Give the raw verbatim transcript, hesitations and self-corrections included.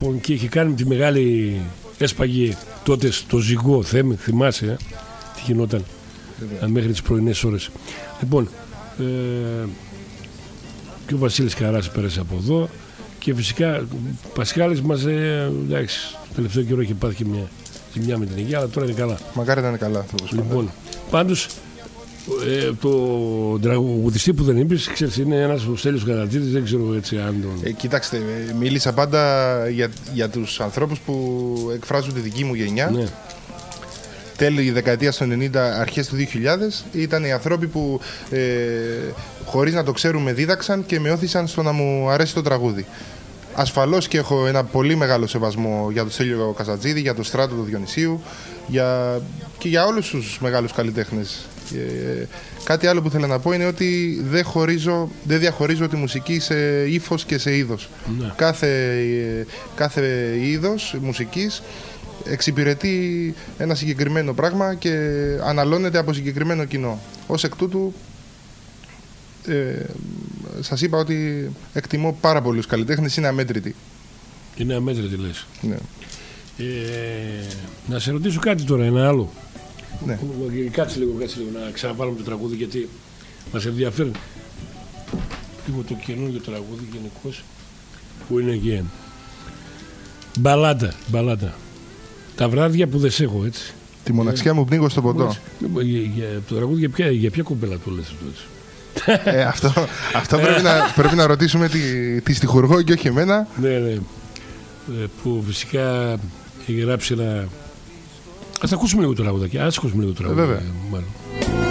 Λοιπόν, και είχε κάνει τη μεγάλη. Έσπαγε τότε στο ζυγό, Θέμη, θυμάσαι, ε, τι γινόταν ε, μέχρι τις πρωινές ώρες. Λοιπόν, ε, και ο Βασίλης Καράς πέρασε από εδώ και φυσικά ο Πασχάλης μας, ε, εντάξει, το τελευταίο καιρό είχε πάθει και μια ζημιά με την υγεία, αλλά τώρα είναι καλά. Μακάρι να είναι καλά αυτό. Λοιπόν, πάντως, ε, το τραγουδιστή που δεν είπες, ξέρεις, είναι ένας ο Στέλιος Γαλατζίδης, δεν ξέρω έτσι αν τον... Ε, κοιτάξτε, ε, μίλησα πάντα για, για τους ανθρώπους που εκφράζουν τη δική μου γενιά. Ναι. Τέλη δεκαετίας του ενενήντα, αρχές του δύο χιλιάδες, ήταν οι άνθρωποι που ε, χωρίς να το ξέρουμε δίδαξαν και με όθησαν στο να μου αρέσει το τραγούδι. Ασφαλώς και έχω ένα πολύ μεγάλο σεβασμό για τον Στέλιο Καζατζίδη, για τον Στράτο του Διονυσίου, για, και για όλους τους μεγάλους καλλιτέχνες. Ε, κάτι άλλο που θέλω να πω είναι ότι δεν, χωρίζω, δεν διαχωρίζω τη μουσική σε ύφος και σε είδος. Ναι. Κάθε, κάθε είδος μουσικής εξυπηρετεί ένα συγκεκριμένο πράγμα και αναλώνεται από συγκεκριμένο κοινό. Ως εκ τούτου, ε, σας είπα ότι εκτιμώ πάρα πολλούς καλλιτέχνες, είναι αμέτρητοι. Είναι αμέτρητοι λες. Ναι. Ε, να σε ρωτήσω κάτι τώρα, ένα άλλο. Ναι. Κάτσε λίγο, κάτσε λίγο να ξαναβάλουμε το τραγούδι γιατί μας ενδιαφέρει λίγο το καινούργιο τραγούδι γενικώς που είναι και μπαλάτα, μπαλάτα. Τα βράδια που δεν σε έχω, έτσι. Τη μοναξιά μου πνίγω στο ποτό. Για, για, το τραγούδι για ποια, για ποια κοπέλα το λες αυτό, έτσι. ε, αυτό αυτό πρέπει, να, πρέπει να ρωτήσουμε τη, τη στιχουργό και όχι εμένα. Ναι, ναι. Ε, που φυσικά έχει γράψει ένα... Ας ακούσουμε λίγο το τραγούδι. Ας ακούσουμε λίγο το τραγούδι. Ε, βέβαια. Μάλλον.